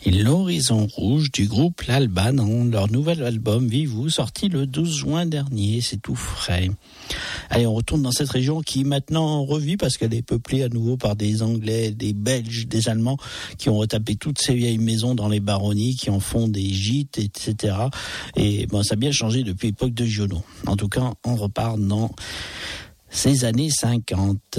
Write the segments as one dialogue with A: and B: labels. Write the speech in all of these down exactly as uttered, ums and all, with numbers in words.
A: Et l'Horizon Rouge du groupe L'Alba dans leur nouvel album Vivez-vous, sorti le douze juin dernier, c'est tout frais. Allez, on retourne dans cette région qui maintenant revit parce qu'elle est peuplée à nouveau par des Anglais, des Belges, des Allemands qui ont retapé toutes ces vieilles maisons dans les baronnies, qui en font des gîtes, et cetera. Et bon, ça a bien changé depuis l'époque de Giono. En tout cas, on repart dans ces années cinquante.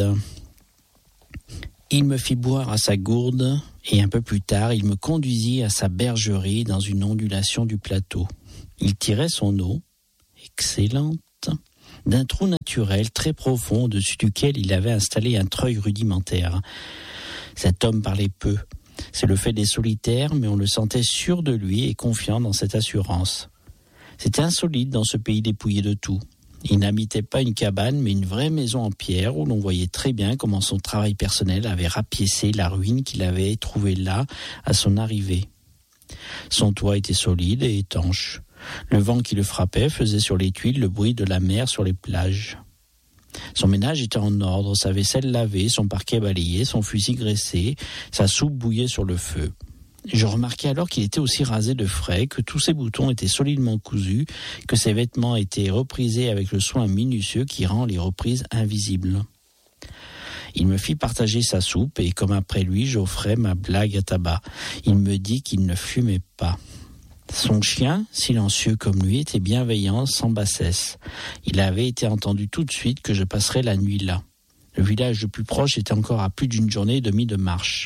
A: Il me fit boire à sa gourde et un peu plus tard, il me conduisit à sa bergerie dans une ondulation du plateau. Il tirait son eau, excellente, d'un trou naturel très profond au-dessus duquel il avait installé un treuil rudimentaire. Cet homme parlait peu. C'est le fait des solitaires, mais on le sentait sûr de lui et confiant dans cette assurance. C'était insolite dans ce pays dépouillé de tout. Il n'habitait pas une cabane, mais une vraie maison en pierre où l'on voyait très bien comment son travail personnel avait rapiécé la ruine qu'il avait trouvée là à son arrivée. Son toit était solide et étanche. Le vent qui le frappait faisait sur les tuiles le bruit de la mer sur les plages. Son ménage était en ordre, sa vaisselle lavée, son parquet balayé, son fusil graissé, sa soupe bouillait sur le feu. Je remarquai alors qu'il était aussi rasé de frais, que tous ses boutons étaient solidement cousus, que ses vêtements étaient reprisés avec le soin minutieux qui rend les reprises invisibles. Il me fit partager sa soupe et, comme après lui, j'offrais ma blague à tabac. Il me dit qu'il ne fumait pas. Son chien, silencieux comme lui, était bienveillant, sans bassesse. Il avait été entendu tout de suite que je passerais la nuit là. Le village le plus proche était encore à plus d'une journée et demie de marche.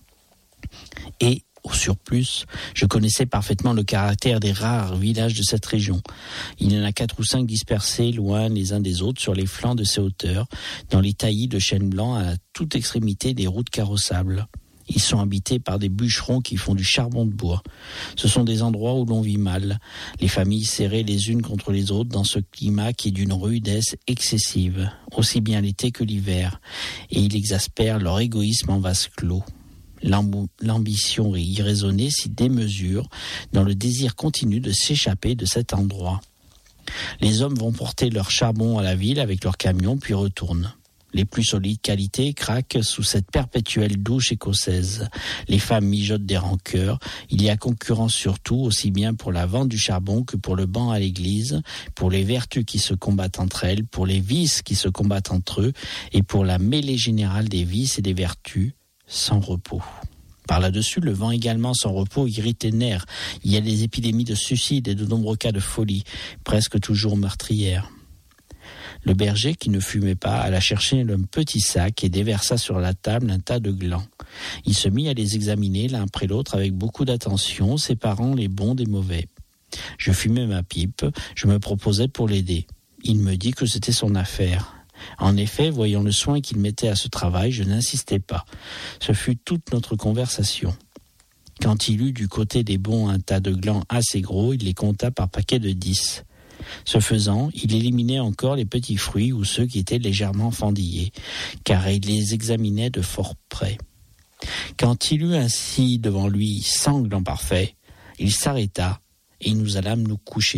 A: Et, au surplus, je connaissais parfaitement le caractère des rares villages de cette région. Il y en a quatre ou cinq dispersés loin les uns des autres sur les flancs de ces hauteurs, dans les taillis de chênes blancs à toute extrémité des routes carrossables. Ils sont habités par des bûcherons qui font du charbon de bois. Ce sont des endroits où l'on vit mal, les familles serrées les unes contre les autres dans ce climat qui est d'une rudesse excessive, aussi bien l'été que l'hiver, et il exaspère leur égoïsme en vase clos. L'ambition est irraisonnée si démesurée dans le désir continu de s'échapper de cet endroit. Les hommes vont porter leur charbon à la ville avec leurs camions puis retournent. Les plus solides qualités craquent sous cette perpétuelle douche écossaise. Les femmes mijotent des rancœurs. Il y a concurrence surtout, aussi bien pour la vente du charbon que pour le banc à l'église, pour les vertus qui se combattent entre elles, pour les vices qui se combattent entre eux, et pour la mêlée générale des vices et des vertus, sans repos. Par là-dessus, le vent également sans repos irrite les nerfs. Il y a des épidémies de suicide et de nombreux cas de folie, presque toujours meurtrières. Le berger, qui ne fumait pas, alla chercher le petit sac et déversa sur la table un tas de glands. Il se mit à les examiner l'un après l'autre avec beaucoup d'attention, séparant les bons des mauvais. Je fumais ma pipe, je me proposais pour l'aider. Il me dit que c'était son affaire. En effet, voyant le soin qu'il mettait à ce travail, je n'insistais pas. Ce fut toute notre conversation. Quand il eut du côté des bons un tas de glands assez gros, il les compta par paquet de dix. Ce faisant, il éliminait encore les petits fruits ou ceux qui étaient légèrement fendillés, car il les examinait de fort près. Quand il eut ainsi devant lui cent glands parfaits, il s'arrêta et nous allâmes nous coucher.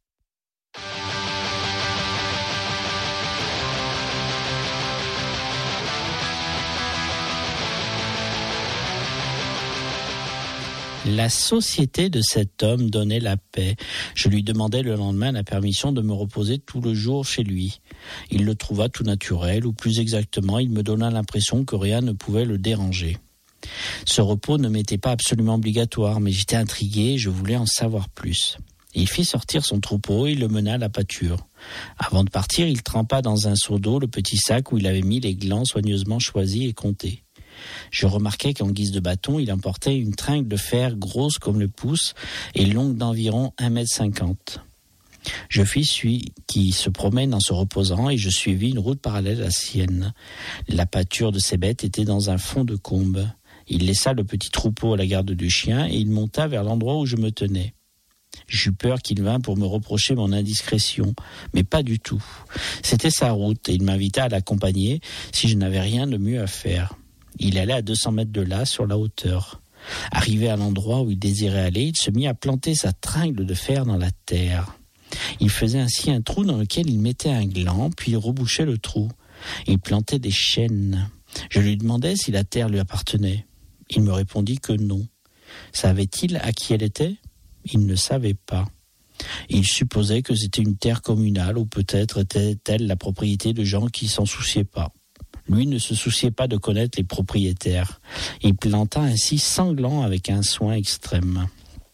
A: La société de cet homme donnait la paix. Je lui demandai le lendemain la permission de me reposer tout le jour chez lui. Il le trouva tout naturel, ou plus exactement, il me donna l'impression que rien ne pouvait le déranger. Ce repos ne m'était pas absolument obligatoire, mais j'étais intrigué et je voulais en savoir plus. Il fit sortir son troupeau et le mena à la pâture. Avant de partir, il trempa dans un seau d'eau le petit sac où il avait mis les glands soigneusement choisis et comptés. Je remarquai qu'en guise de bâton, il emportait une tringle de fer grosse comme le pouce et longue d'environ un mètre cinquante. Je fis celui qui se promène en se reposant et je suivis une route parallèle à la sienne. La pâture de ces bêtes était dans un fond de combe. Il laissa le petit troupeau à la garde du chien et il monta vers l'endroit où je me tenais. J'eus peur qu'il vînt pour me reprocher mon indiscrétion, mais pas du tout. C'était sa route et il m'invita à l'accompagner si je n'avais rien de mieux à faire. Il allait à deux cents mètres de là, sur la hauteur. Arrivé à l'endroit où il désirait aller, il se mit à planter sa tringle de fer dans la terre. Il faisait ainsi un trou dans lequel il mettait un gland, puis il rebouchait le trou. Il plantait des chênes. Je lui demandai si la terre lui appartenait. Il me répondit que non. Savait-il à qui elle était ? Il ne savait pas. Il supposait que c'était une terre communale ou peut-être était-elle la propriété de gens qui s'en souciaient pas. Lui ne se souciait pas de connaître les propriétaires. Il planta un sis sanglant avec un soin extrême.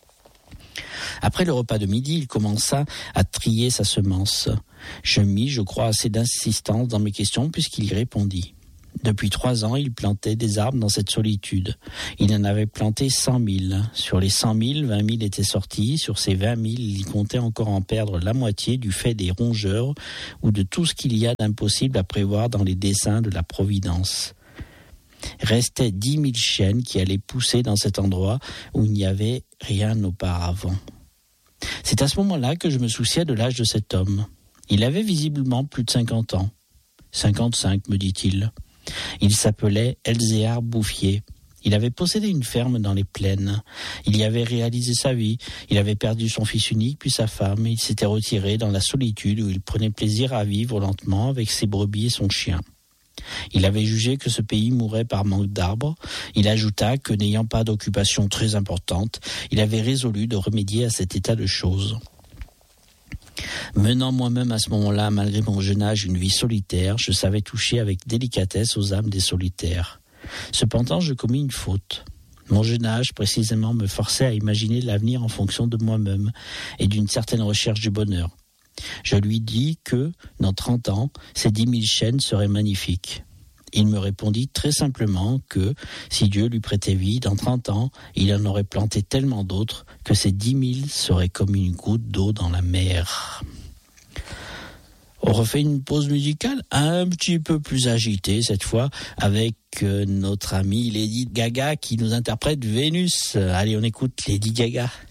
A: Après le repas de midi, il commença à trier sa semence. Je mis, je crois, assez d'insistance dans mes questions puisqu'il y répondit. Depuis trois ans, il plantait des arbres dans cette solitude. Il en avait planté cent mille. Sur les cent mille, vingt mille étaient sortis. Sur ces vingt mille, il comptait encore en perdre la moitié du fait des rongeurs ou de tout ce qu'il y a d'impossible à prévoir dans les desseins de la Providence. Restaient dix mille chênes qui allaient pousser dans cet endroit où il n'y avait rien auparavant. C'est à ce moment-là que je me souciais de l'âge de cet homme. Il avait visiblement plus de cinquante ans. cinquante-cinq, me dit-il. Il s'appelait Elzéar Bouffier. Il avait possédé une ferme dans les plaines. Il y avait réalisé sa vie. Il avait perdu son fils unique puis sa femme. Il s'était retiré dans la solitude où il prenait plaisir à vivre lentement avec ses brebis et son chien. Il avait jugé que ce pays mourrait par manque d'arbres. Il ajouta que, n'ayant pas d'occupation très importante, il avait résolu de remédier à cet état de choses. Menant moi-même à ce moment-là, malgré mon jeune âge, une vie solitaire, je savais toucher avec délicatesse aux âmes des solitaires. Cependant, je commis une faute. Mon jeune âge, précisément, me forçait à imaginer l'avenir en fonction de moi-même et d'une certaine recherche du bonheur. Je lui dis que, dans trente ans, ces dix mille chênes seraient magnifiques. Il me répondit très simplement que, si Dieu lui prêtait vie, dans trente ans, il en aurait planté tellement d'autres que ces dix mille seraient comme une goutte d'eau dans la mer. On refait une pause musicale un petit peu plus agitée cette fois avec euh, notre amie Lady Gaga qui nous interprète Vénus. Allez, on écoute Lady Gaga.